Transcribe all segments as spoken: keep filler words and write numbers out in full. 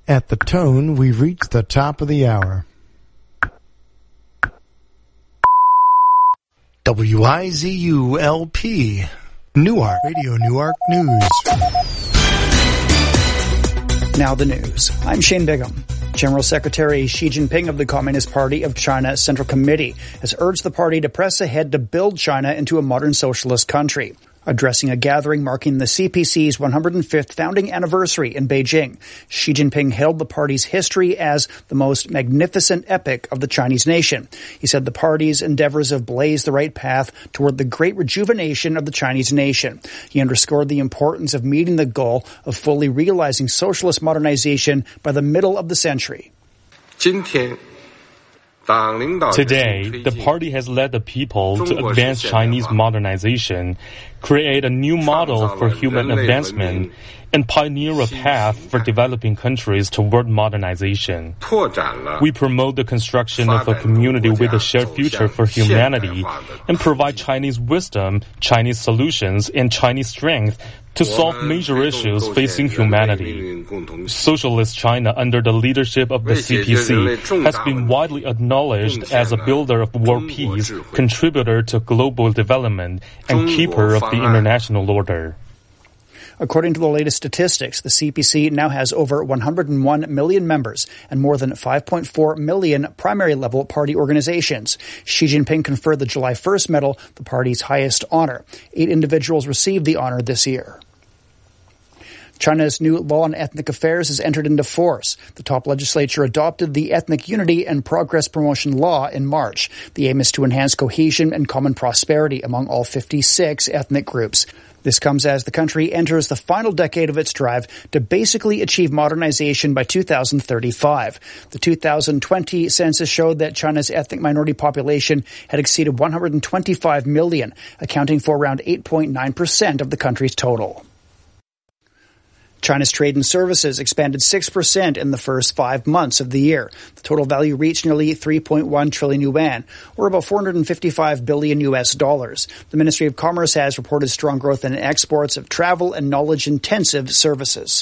At the tone, we've reached the top of the hour. W I Z U L P, Newark, Radio Newark News. Now the news. I'm Shane Bigham. General Secretary Xi Jinping of the Communist Party of China Central Committee has urged the party to press ahead to build China into a modern socialist country. Addressing a gathering marking the C P C's one hundred fifth founding anniversary in Beijing, Xi Jinping hailed the party's history as the most magnificent epic of the Chinese nation. He said the party's endeavors have blazed the right path toward the great rejuvenation of the Chinese nation. He underscored the importance of meeting the goal of fully realizing socialist modernization by the middle of the century. Today, the party has led the people to advance Chinese modernization, create a new model for human advancement, and pioneer a path for developing countries toward modernization. We promote the construction of a community with a shared future for humanity and provide Chinese wisdom, Chinese solutions, and Chinese strength to solve major issues facing humanity. Socialist China under the leadership of the C P C has been widely acknowledged as a builder of world peace, contributor to global development, and keeper of the international order. According to the latest statistics, the C P C now has over one hundred one million members and more than five point four million primary-level party organizations. Xi Jinping conferred the July first medal, the party's highest honor. Eight individuals received the honor this year. China's new law on ethnic affairs has entered into force. The top legislature adopted the Ethnic Unity and Progress Promotion Law in March. The aim is to enhance cohesion and common prosperity among all fifty-six ethnic groups. This comes as the country enters the final decade of its drive to basically achieve modernization by two thousand thirty-five. The two thousand twenty census showed that China's ethnic minority population had exceeded one hundred twenty-five million, accounting for around eight point nine percent of the country's total. China's trade and services expanded six percent in the first five months of the year. The total value reached nearly three point one trillion yuan, or about four hundred fifty-five billion U S dollars. The Ministry of Commerce has reported strong growth in exports of travel and knowledge-intensive services.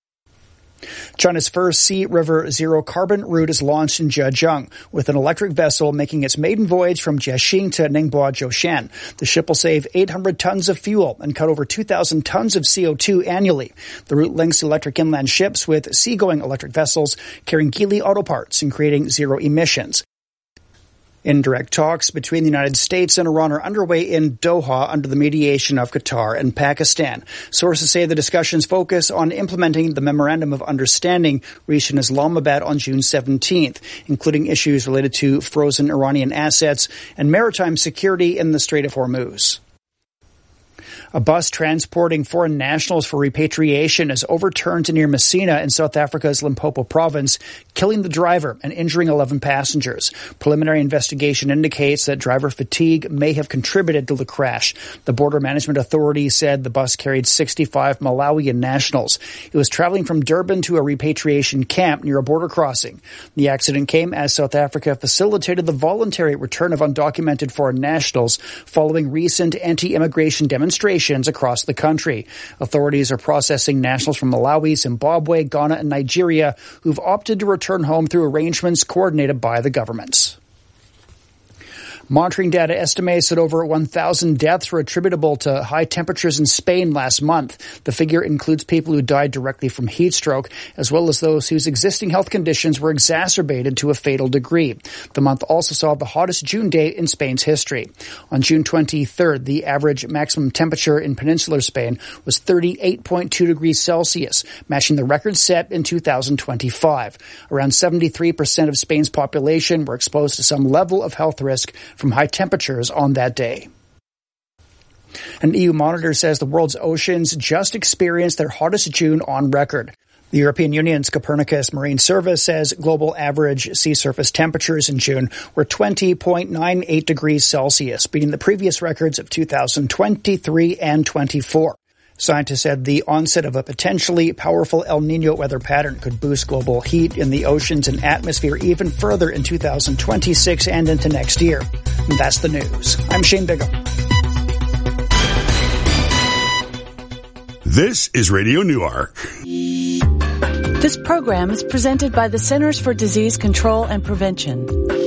China's first Sea River zero-carbon route is launched in Zhejiang, with an electric vessel making its maiden voyage from Jiaxing to Ningbo Zhoushan. The ship will save eight hundred tons of fuel and cut over two thousand tons of C O two annually. The route links electric inland ships with seagoing electric vessels carrying Geely auto parts and creating zero emissions. Indirect talks between the United States and Iran are underway in Doha under the mediation of Qatar and Pakistan. Sources say the discussions focus on implementing the Memorandum of Understanding reached in Islamabad on June seventeenth, including issues related to frozen Iranian assets and maritime security in the Strait of Hormuz. A bus transporting foreign nationals for repatriation is overturned near Messina in South Africa's Limpopo province, killing the driver and injuring eleven passengers. Preliminary investigation indicates that driver fatigue may have contributed to the crash. The Border Management Authority said the bus carried sixty-five Malawian nationals. It was traveling from Durban to a repatriation camp near a border crossing. The accident came as South Africa facilitated the voluntary return of undocumented foreign nationals following recent anti-immigration demonstrations across the country. Authorities are processing nationals from Malawi, Zimbabwe, Ghana, and Nigeria who've opted to return home through arrangements coordinated by the governments. Monitoring data estimates that over one thousand deaths were attributable to high temperatures in Spain last month. The figure includes people who died directly from heat stroke, as well as those whose existing health conditions were exacerbated to a fatal degree. The month also saw the hottest June day in Spain's history. On June twenty-third, the average maximum temperature in peninsular Spain was thirty-eight point two degrees Celsius, matching the record set in two thousand twenty-five. Around seventy-three percent of Spain's population were exposed to some level of health risk from high temperatures on that day. An E U monitor says the world's oceans just experienced their hottest June on record. The European Union's Copernicus Marine Service says global average sea surface temperatures in June were twenty point nine eight degrees Celsius, beating the previous records of two thousand twenty-three and twenty-four. Scientists said the onset of a potentially powerful El Niño weather pattern could boost global heat in the oceans and atmosphere even further in two thousand twenty-six and into next year. And that's the news. I'm Shane Bigham. This is Radio Newark. This program is presented by the Centers for Disease Control and Prevention.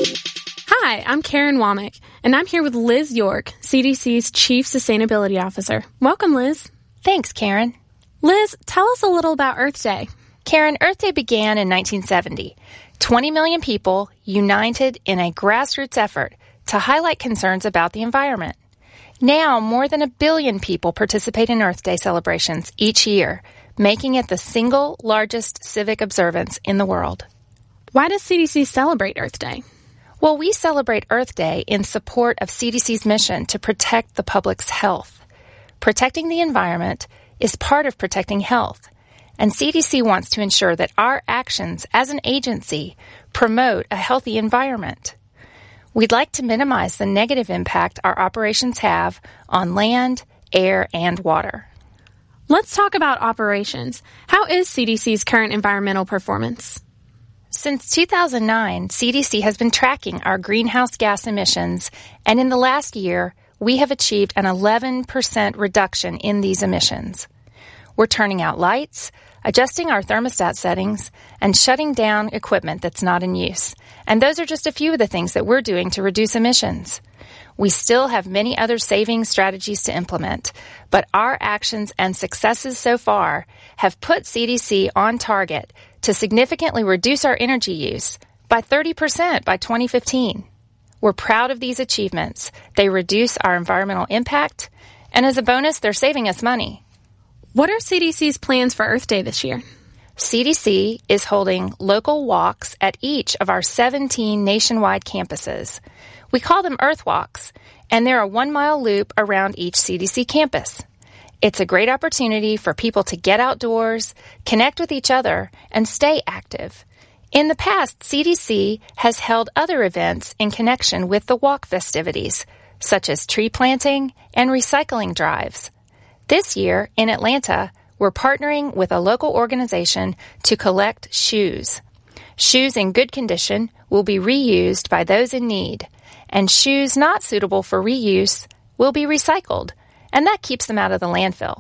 Hi, I'm Karen Womack, and I'm here with Liz York, C D C's Chief Sustainability Officer. Welcome, Liz. Thanks, Karen. Liz, tell us a little about Earth Day. Karen, Earth Day began in nineteen seventy. twenty million people united in a grassroots effort to highlight concerns about the environment. Now, more than a billion people participate in Earth Day celebrations each year, making it the single largest civic observance in the world. Why does C D C celebrate Earth Day? Well, we celebrate Earth Day in support of C D C's mission to protect the public's health. Protecting the environment is part of protecting health, and C D C wants to ensure that our actions as an agency promote a healthy environment. We'd like to minimize the negative impact our operations have on land, air, and water. Let's talk about operations. How is C D C's current environmental performance? Since two thousand nine, C D C has been tracking our greenhouse gas emissions, and in the last year, we have achieved an eleven percent reduction in these emissions. We're turning out lights, adjusting our thermostat settings, and shutting down equipment that's not in use. And those are just a few of the things that we're doing to reduce emissions. We still have many other saving strategies to implement, but our actions and successes so far have put C D C on target to significantly reduce our energy use by thirty percent by twenty fifteen. We're proud of these achievements. They reduce our environmental impact, and as a bonus, they're saving us money. What are C D C's plans for Earth Day this year? C D C is holding local walks at each of our seventeen nationwide campuses. We call them Earth Walks, and they're a one-mile loop around each C D C campus. It's a great opportunity for people to get outdoors, connect with each other, and stay active. In the past, C D C has held other events in connection with the walk festivities, such as tree planting and recycling drives. This year, in Atlanta, we're partnering with a local organization to collect shoes. Shoes in good condition will be reused by those in need, and shoes not suitable for reuse will be recycled, and that keeps them out of the landfill.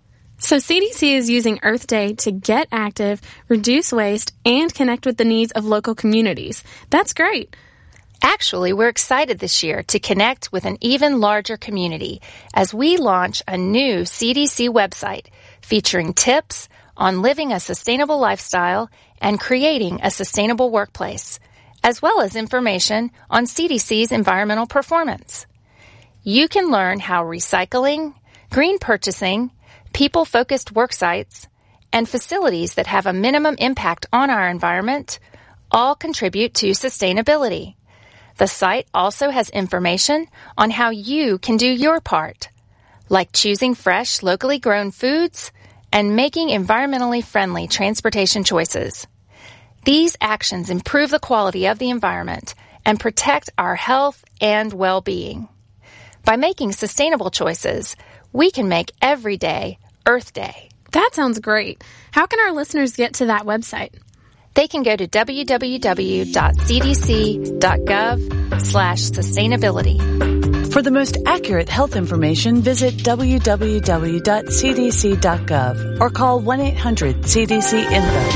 So C D C is using Earth Day to get active, reduce waste, and connect with the needs of local communities. That's great. Actually, we're excited this year to connect with an even larger community as we launch a new C D C website featuring tips on living a sustainable lifestyle and creating a sustainable workplace, as well as information on C D C's environmental performance. You can learn how recycling, green purchasing, people-focused work sites, and facilities that have a minimum impact on our environment all contribute to sustainability. The site also has information on how you can do your part, like choosing fresh, locally grown foods and making environmentally friendly transportation choices. These actions improve the quality of the environment and protect our health and well-being. By making sustainable choices, we can make every day Earth Day. That sounds great. How can our listeners get to that website? They can go to w w w dot c d c dot gov slash sustainability. For the most accurate health information, visit w w w dot c d c dot gov or call one eight hundred C D C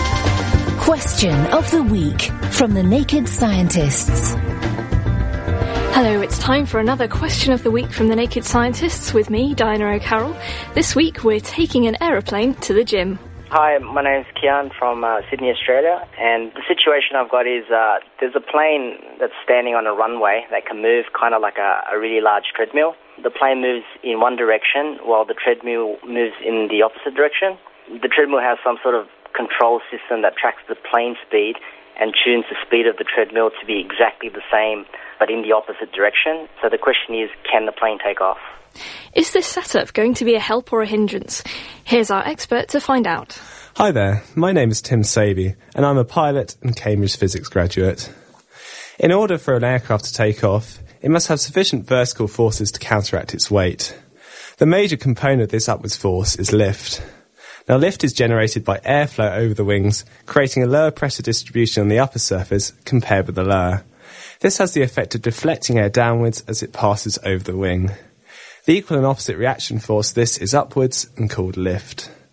info. Question of the week from the Naked Scientists. Hello, it's time for another Question of the Week from the Naked Scientists with me, Diana O'Carroll. This week we're taking an aeroplane to the gym. Hi, my name's Kian from uh, Sydney, Australia, and the situation I've got is uh, there's a plane that's standing on a runway that can move kind of like a, a really large treadmill. The plane moves in one direction while the treadmill moves in the opposite direction. The treadmill has some sort of control system that tracks the plane speed and tunes the speed of the treadmill to be exactly the same but in the opposite direction. So the question is, can the plane take off? Is this setup going to be a help or a hindrance? Here's our expert to find out. Hi there, my name is Tim Savey, and I'm a pilot and Cambridge physics graduate. In order for an aircraft to take off, it must have sufficient vertical forces to counteract its weight. The major component of this upwards force is lift. Now, lift is generated by airflow over the wings, creating a lower pressure distribution on the upper surface compared with the lower. This has the effect of deflecting air downwards as it passes over the wing. The equal and opposite reaction force to this is upwards and called lift.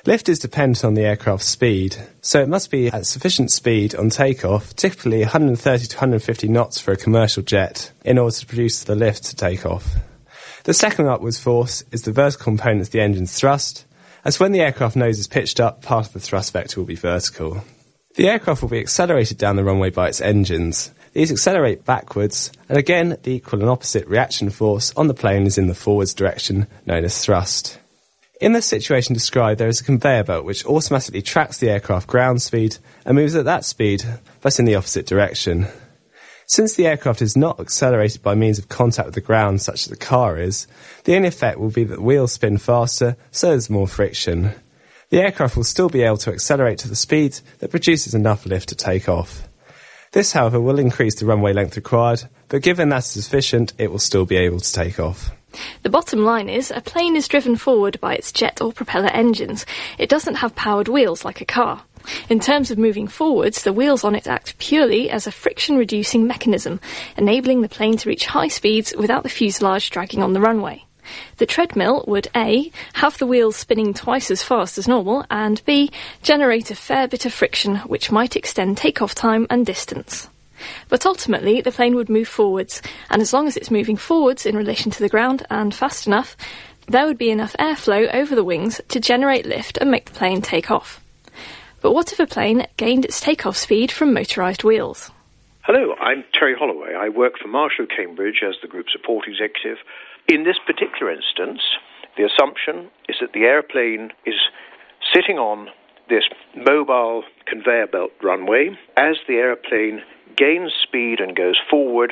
Lift is dependent on the aircraft's speed, so it must be at sufficient speed on takeoff, typically one hundred thirty to one hundred fifty knots for a commercial jet, in order to produce the lift to take off. The second upwards force is the vertical component of the engine's thrust, as when the aircraft nose is pitched up, part of the thrust vector will be vertical. The aircraft will be accelerated down the runway by its engines. These accelerate backwards, and again the equal and opposite reaction force on the plane is in the forwards direction, known as thrust. In the situation described, there is a conveyor belt which automatically tracks the aircraft ground speed and moves at that speed, but in the opposite direction. Since the aircraft is not accelerated by means of contact with the ground such as the car is, the only effect will be that the wheels spin faster, so there's more friction. The aircraft will still be able to accelerate to the speed that produces enough lift to take off. This, however, will increase the runway length required, but given that is sufficient, it will still be able to take off. The bottom line is, a plane is driven forward by its jet or propeller engines. It doesn't have powered wheels like a car. In terms of moving forwards, the wheels on it act purely as a friction-reducing mechanism, enabling the plane to reach high speeds without the fuselage dragging on the runway. The treadmill would A. have the wheels spinning twice as fast as normal, and B. generate a fair bit of friction which might extend takeoff time and distance. But ultimately, the plane would move forwards, and as long as it's moving forwards in relation to the ground and fast enough, there would be enough airflow over the wings to generate lift and make the plane take off. But what if a plane gained its takeoff speed from motorised wheels? Hello, I'm Terry Holloway. I work for Marshall Cambridge as the Group Support Executive. In this particular instance, the assumption is that the airplane is sitting on this mobile conveyor belt runway. As the airplane gains speed and goes forward,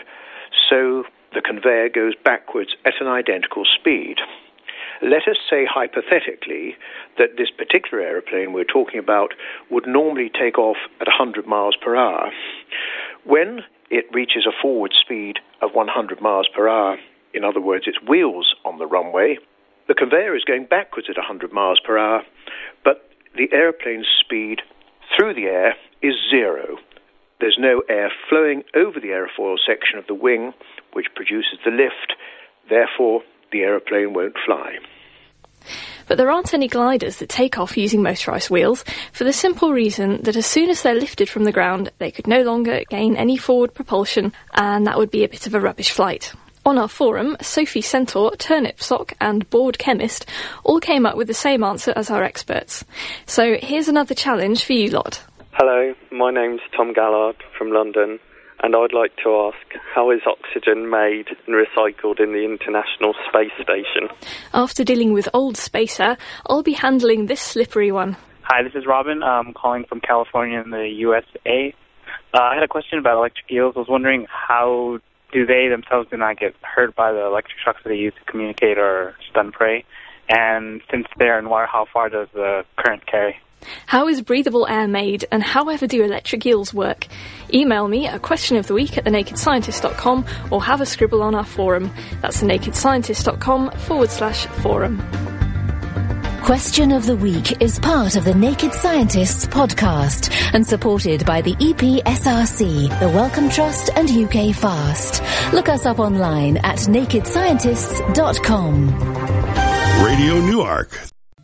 so the conveyor goes backwards at an identical speed. Let us say hypothetically that this particular airplane we're talking about would normally take off at one hundred miles per hour. When it reaches a forward speed of one hundred miles per hour, in other words, its wheels on the runway, the conveyor is going backwards at one hundred miles per hour, but the airplane's speed through the air is zero. There's no air flowing over the airfoil section of the wing, which produces the lift. Therefore, the airplane won't fly. But there aren't any gliders that take off using motorised wheels, for the simple reason that as soon as they're lifted from the ground, they could no longer gain any forward propulsion, and that would be a bit of a rubbish flight. On our forum, Sophie Centaur, Turnip Sock and Bored Chemist all came up with the same answer as our experts. So here's another challenge for you lot. Hello, my name's Tom Gallard from London, and I'd like to ask, how is oxygen made and recycled in the International Space Station? After dealing with old Spacer, I'll be handling this slippery one. Hi, this is Robin. I'm calling from California in the U S A. Uh, I had a question about electric eels. I was wondering, how do they themselves do not get hurt by the electric shocks that they use to communicate or stun prey? And since they're in water, how far does the current carry? How is breathable air made, and however do electric eels work? Email me at questionoftheweek at thenakedscientist dot com or have a scribble on our forum. That's thenakedscientist.com forward slash forum. Question of the Week is part of the Naked Scientists podcast and supported by the E P S R C, the Wellcome Trust and U K Fast. Look us up online at naked scientists dot com. Radio Newark.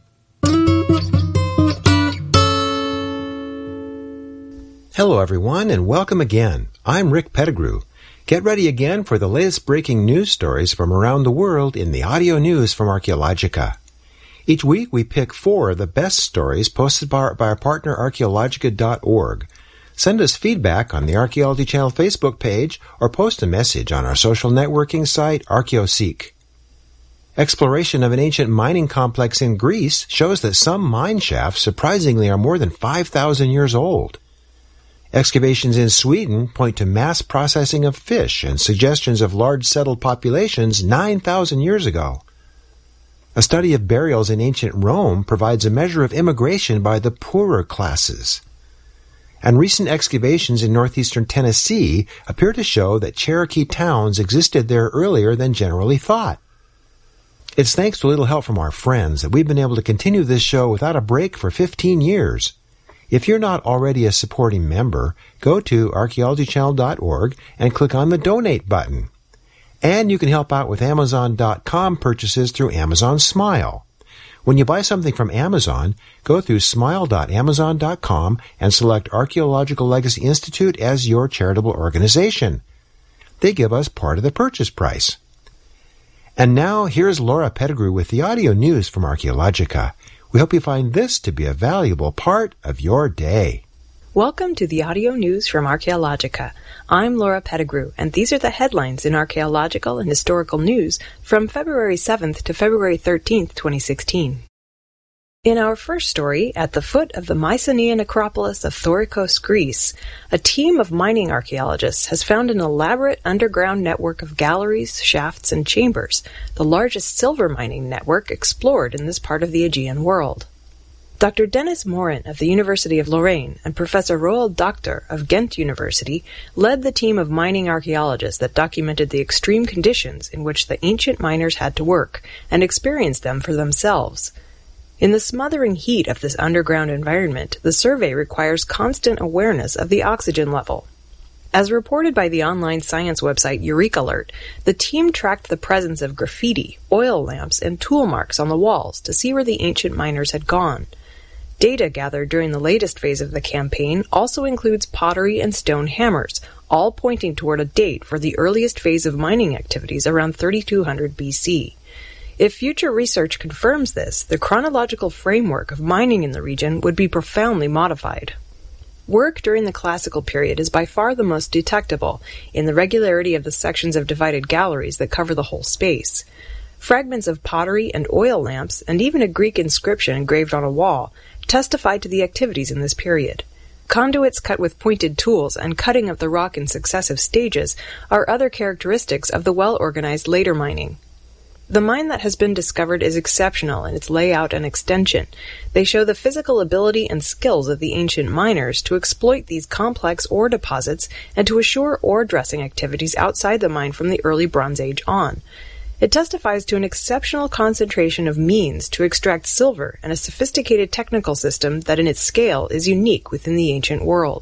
Hello, everyone, and welcome again. I'm Rick Pettigrew. Get ready again for the latest breaking news stories from around the world in the audio news from Archaeologica. Each week, we pick four of the best stories posted by our, by our partner, archaeologica dot org. Send us feedback on the Archaeology Channel Facebook page or post a message on our social networking site, ArchaeoSeek. Exploration of an ancient mining complex in Greece shows that some mine shafts surprisingly are more than five thousand years old. Excavations in Sweden point to mass processing of fish and suggestions of large settled populations nine thousand years ago. A study of burials in ancient Rome provides a measure of immigration by the poorer classes. And recent excavations in northeastern Tennessee appear to show that Cherokee towns existed there earlier than generally thought. It's thanks to a little help from our friends that we've been able to continue this show without a break for fifteen years. If you're not already a supporting member, go to archaeology channel dot org and click on the Donate button. And you can help out with Amazon dot com purchases through Amazon Smile. When you buy something from Amazon, go through smile dot amazon dot com and select Archaeological Legacy Institute as your charitable organization. They give us part of the purchase price. And now, here's Laura Pettigrew with the audio news from Archaeologica. We hope you find this to be a valuable part of your day. Welcome to the audio news from Archaeologica. I'm Laura Pettigrew, and these are the headlines in archaeological and historical news from February seventh to February thirteenth, twenty sixteen. In our first story, at the foot of the Mycenaean Acropolis of Thorikos, Greece, a team of mining archaeologists has found an elaborate underground network of galleries, shafts, and chambers, the largest silver mining network explored in this part of the Aegean world. Doctor Dennis Morin of the University of Lorraine and Professor Roald Doctor of Ghent University led the team of mining archaeologists that documented the extreme conditions in which the ancient miners had to work and experienced them for themselves. In the smothering heat of this underground environment, the survey requires constant awareness of the oxygen level. As reported by the online science website Eureka Alert, the team tracked the presence of graffiti, oil lamps, and tool marks on the walls to see where the ancient miners had gone. Data gathered during the latest phase of the campaign also includes pottery and stone hammers, all pointing toward a date for the earliest phase of mining activities around thirty-two hundred B C. If future research confirms this, the chronological framework of mining in the region would be profoundly modified. Work during the classical period is by far the most detectable in the regularity of the sections of divided galleries that cover the whole space. Fragments of pottery and oil lamps, and even a Greek inscription engraved on a wall, testify to the activities in this period. Conduits cut with pointed tools and cutting of the rock in successive stages are other characteristics of the well-organized later mining. The mine that has been discovered is exceptional in its layout and extension. They show the physical ability and skills of the ancient miners to exploit these complex ore deposits and to assure ore dressing activities outside the mine from the early Bronze Age on. It testifies to an exceptional concentration of means to extract silver and a sophisticated technical system that in its scale is unique within the ancient world.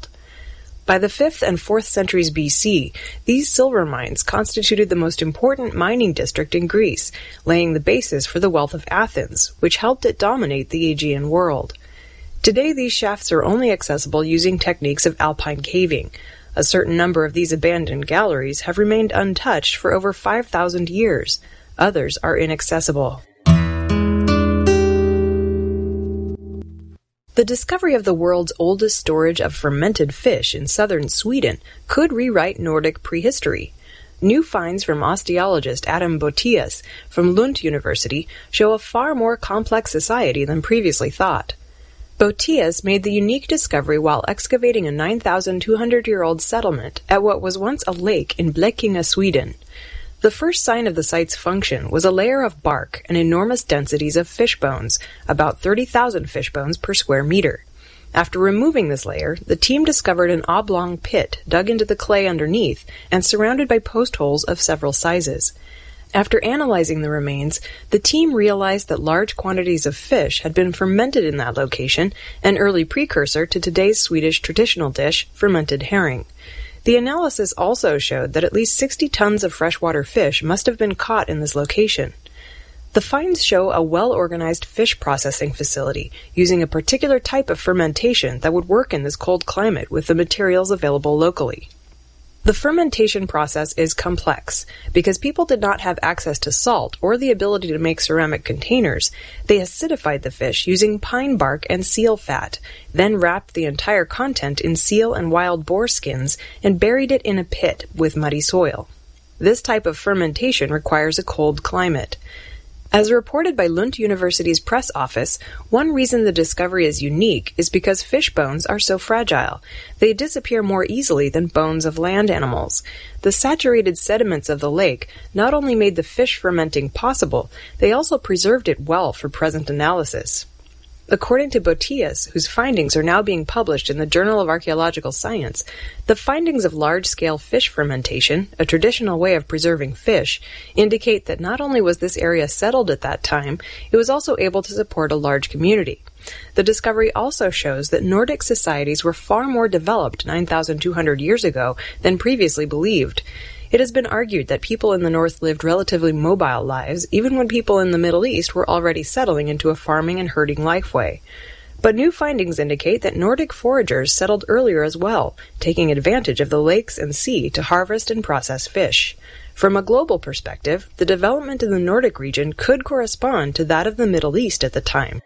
By the fifth and fourth centuries B C, these silver mines constituted the most important mining district in Greece, laying the basis for the wealth of Athens, which helped it dominate the Aegean world. Today, these shafts are only accessible using techniques of alpine caving. A certain number of these abandoned galleries have remained untouched for over five thousand years. Others are inaccessible. The discovery of the world's oldest storage of fermented fish in southern Sweden could rewrite Nordic prehistory. New finds from osteologist Adam Botius from Lund University show a far more complex society than previously thought. Botius made the unique discovery while excavating a nine thousand two hundred year old settlement at what was once a lake in Blekinge, Sweden. The first sign of the site's function was a layer of bark and enormous densities of fish bones, about thirty thousand fish bones per square meter. After removing this layer, the team discovered an oblong pit dug into the clay underneath and surrounded by post holes of several sizes. After analyzing the remains, the team realized that large quantities of fish had been fermented in that location, an early precursor to today's Swedish traditional dish, fermented herring. The analysis also showed that at least sixty tons of freshwater fish must have been caught in this location. The finds show a well-organized fish processing facility using a particular type of fermentation that would work in this cold climate with the materials available locally. The fermentation process is complex. Because people did not have access to salt or the ability to make ceramic containers, they acidified the fish using pine bark and seal fat, then wrapped the entire content in seal and wild boar skins and buried it in a pit with muddy soil. This type of fermentation requires a cold climate. As reported by Lund University's press office, one reason the discovery is unique is because fish bones are so fragile. They disappear more easily than bones of land animals. The saturated sediments of the lake not only made the fish fermenting possible, they also preserved it well for present analysis. According to Botius, whose findings are now being published in the Journal of Archaeological Science, the findings of large-scale fish fermentation, a traditional way of preserving fish, indicate that not only was this area settled at that time, it was also able to support a large community. The discovery also shows that Nordic societies were far more developed nine thousand two hundred years ago than previously believed. It has been argued that people in the North lived relatively mobile lives, even when people in the Middle East were already settling into a farming and herding lifeway. But new findings indicate that Nordic foragers settled earlier as well, taking advantage of the lakes and sea to harvest and process fish. From a global perspective, the development in the Nordic region could correspond to that of the Middle East at the time.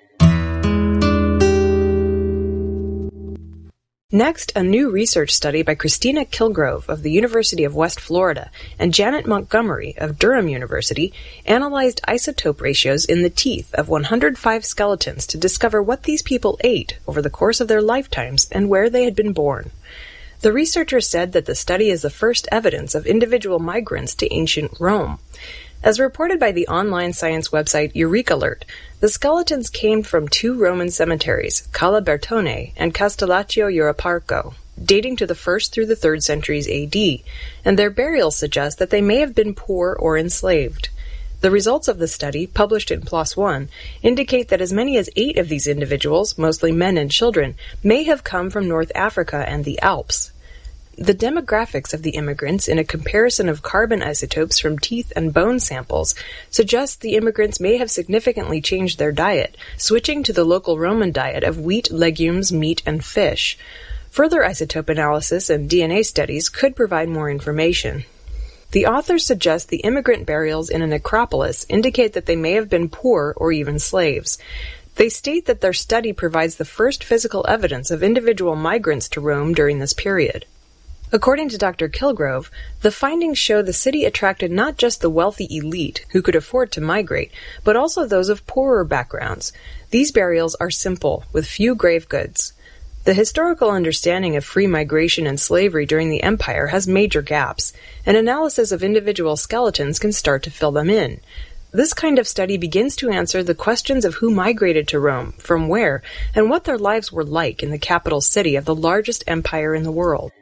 Next, a new research study by Christina Kilgrove of the University of West Florida and Janet Montgomery of Durham University analyzed isotope ratios in the teeth of one hundred five skeletons to discover what these people ate over the course of their lifetimes and where they had been born. The researchers said that the study is the first evidence of individual migrants to ancient Rome. As reported by the online science website Eureka Alert, the skeletons came from two Roman cemeteries, Cala Bertone and Castellaccio Europarco, dating to the first through the third centuries A D, and their burials suggest that they may have been poor or enslaved. The results of the study, published in PLOS ONE, indicate that as many as eight of these individuals, mostly men and children, may have come from North Africa and the Alps. The demographics of the immigrants in a comparison of carbon isotopes from teeth and bone samples suggests the immigrants may have significantly changed their diet, switching to the local Roman diet of wheat, legumes, meat, and fish. Further isotope analysis and D N A studies could provide more information. The authors suggest the immigrant burials in a necropolis indicate that they may have been poor or even slaves. They state that their study provides the first physical evidence of individual migrants to Rome during this period. According to Doctor Kilgrove, the findings show the city attracted not just the wealthy elite who could afford to migrate, but also those of poorer backgrounds. These burials are simple, with few grave goods. The historical understanding of free migration and slavery during the empire has major gaps, and analysis of individual skeletons can start to fill them in. This kind of study begins to answer the questions of who migrated to Rome, from where, and what their lives were like in the capital city of the largest empire in the world.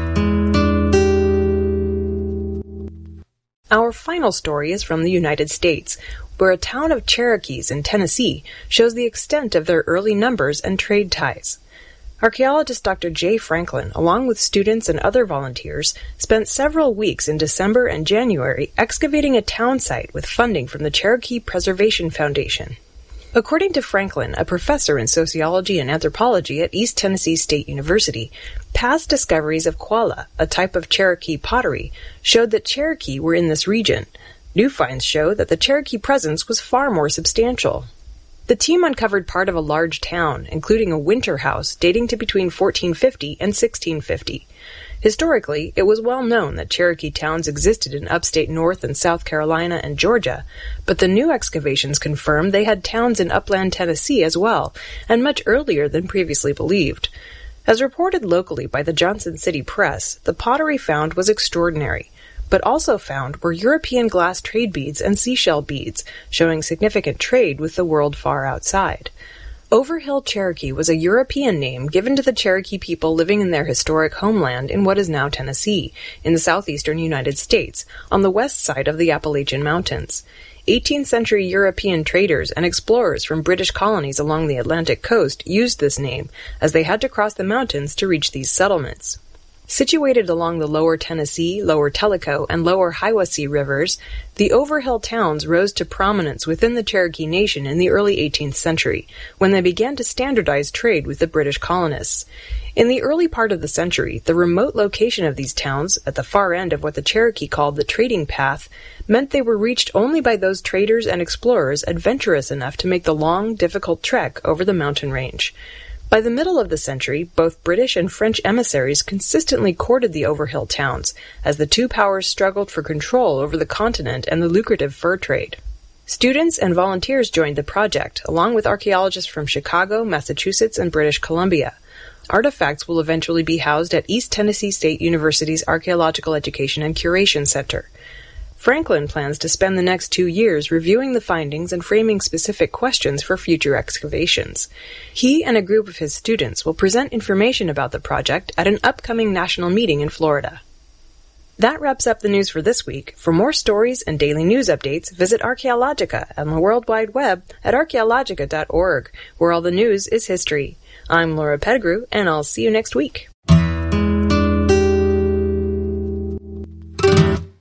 Our final story is from the United States, where a town of Cherokees in Tennessee shows the extent of their early numbers and trade ties. Archaeologist Doctor Jay Franklin, along with students and other volunteers, spent several weeks in December and January excavating a town site with funding from the Cherokee Preservation Foundation. According to Franklin, a professor in sociology and anthropology at East Tennessee State University, past discoveries of Qualla, a type of Cherokee pottery, showed that Cherokee were in this region. New finds show that the Cherokee presence was far more substantial. The team uncovered part of a large town, including a winter house dating to between fourteen fifty and sixteen fifty. Historically, it was well known that Cherokee towns existed in upstate North and South Carolina and Georgia, but the new excavations confirmed they had towns in upland Tennessee as well, and much earlier than previously believed. As reported locally by the Johnson City Press, the pottery found was extraordinary, but also found were European glass trade beads and seashell beads, showing significant trade with the world far outside. Overhill Cherokee was a European name given to the Cherokee people living in their historic homeland in what is now Tennessee, in the southeastern United States, on the west side of the Appalachian Mountains. eighteenth century European traders and explorers from British colonies along the Atlantic coast used this name, as they had to cross the mountains to reach these settlements. Situated along the lower Tennessee, lower Tellico, and lower Hiwassee rivers, the Overhill towns rose to prominence within the Cherokee Nation in the early eighteenth century, when they began to standardize trade with the British colonists. In the early part of the century, the remote location of these towns, at the far end of what the Cherokee called the trading path, meant they were reached only by those traders and explorers adventurous enough to make the long, difficult trek over the mountain range. By the middle of the century, both British and French emissaries consistently courted the Overhill towns, as the two powers struggled for control over the continent and the lucrative fur trade. Students and volunteers joined the project, along with archaeologists from Chicago, Massachusetts, and British Columbia. Artifacts will eventually be housed at East Tennessee State University's Archaeological Education and Curation Center. Franklin plans to spend the next two years reviewing the findings and framing specific questions for future excavations. He and a group of his students will present information about the project at an upcoming national meeting in Florida. That wraps up the news for this week. For more stories and daily news updates, visit Archaeologica on the World Wide Web at archaeologica dot org, where all the news is history. I'm Laura Pettigrew, and I'll see you next week.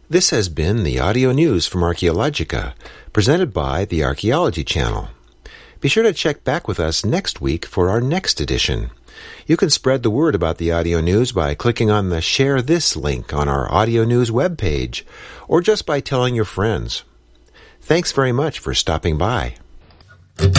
This has been the audio news from Archaeologica, presented by the Archaeology Channel. Be sure to check back with us next week for our next edition. You can spread the word about the audio news by clicking on the Share This link on our audio news webpage, or just by telling your friends. Thanks very much for stopping by.